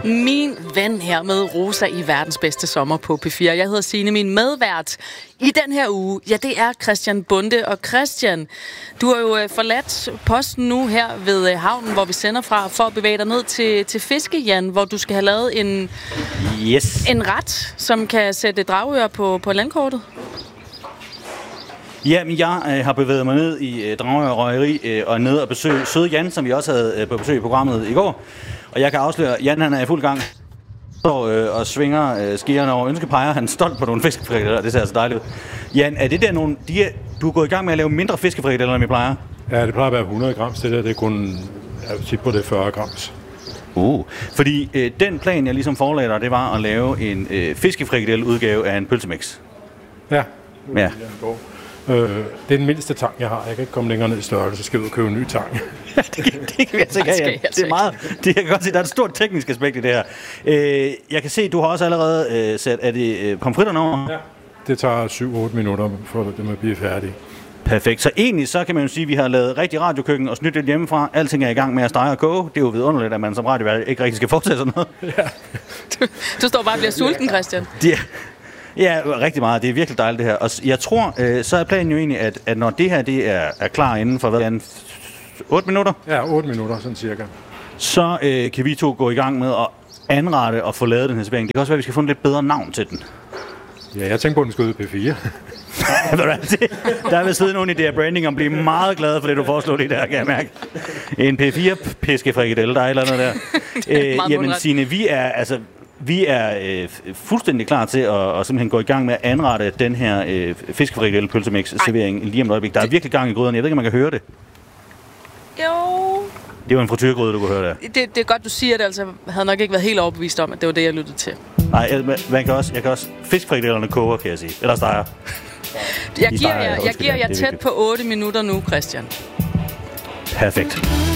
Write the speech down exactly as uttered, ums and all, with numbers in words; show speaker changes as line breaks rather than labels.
Min ven her med Rosa i verdens bedste sommer på P fire. Jeg hedder Signe, min medvært i den her uge. Ja, det er Christian Bonde. Og Christian, du har jo forladt posten nu her ved havnen, hvor vi sender fra, for at bevæge dig ned til, til Fiskejan, hvor du skal have lavet en,
yes.
en ret, som kan sætte Dragør på, på landkortet.
Ja, men jeg øh, har bevæget mig ned i øh, Dragør Røgeri øh, og ned og besøge Søde Jan, som vi også havde øh, på besøg i programmet i går. Og jeg kan afsløre, at Jan han er i fuld gang og, øh, og svinger øh, skierne over ønskepeger. Han er stolt på nogle fiskefrikadeller, det ser altså dejligt ud. Jan, er det der nogle... De er, du er gået i gang med at lave mindre fiskefrikadeller, end vi plejer?
Ja, det plejer at være hundrede grams. Det der, det er kun... Jeg vil sige på det fyrre grams.
Uh, fordi øh, den plan, jeg ligesom forelagde dig, det var at lave en øh, fiskefrikadelle-udgave af en pølsemix.
Ja.
Ja.
Øh, det er den mindste tang, jeg har. Jeg kan ikke komme længere ned i størrelse, så skal jeg ud og købe en ny tang.
det, kan, det kan vi altså ikke have. Det er meget, det, jeg kan godt se, der er et stort teknisk aspekt i det her. Øh, jeg kan se, du har også allerede øh, sat, er det øh, pomfritterne over?
Ja. Det tager syv otte minutter, for det at blive færdig.
Perfekt. Så egentlig så kan man jo sige, at vi har lavet rigtig radiokøkken og snydt lidt hjemmefra. Alting er i gang med at stege og koge. Det er jo vidunderligt, at man som radiovært ikke rigtig skal fortsætte sådan noget.
Ja.
du, du står bare og bliver sulten, Christian.
Ja. Ja, rigtig meget. Det er virkelig dejligt det her. Og jeg tror, øh, så er planen jo egentlig, at, at når det her det er, er klar inden for hvad, otte minutter?
Ja, otte minutter, sådan cirka.
Så øh, kan vi to gå i gang med at anrette og få lavet den her servering. Det kan også være, at vi skal få en lidt bedre navn til den.
Ja, jeg tænker på, at den skal ud i P fire.
Der vil sidde nogen i det her branding og blive meget glade for det, du foreslår lige der, kan jeg mærke. En P fire-piskefrikadelle, der er et eller andet der. øh, jamen, Signe, vi er... altså Vi er øh, fuldstændig klar til at, at simpelthen gå i gang med at anrette den her øh, fiskefrikadelle pølsemix servering lige om et øjeblik. Der er virkelig gang i gryderne. Jeg ved ikke, om man kan høre det.
Jo.
Det var en frityrgryde, du kunne høre der.
Det, det er godt, du siger det. Altså, jeg havde nok ikke været helt overbevist om, at det var det, jeg lyttede til.
Nej, man kan også, jeg kan også... Fiskefrikadellerne koger, kan jeg sige. Eller steger.
Jeg giver jer, jeg giver jer tæt på otte minutter nu, Christian.
Perfekt.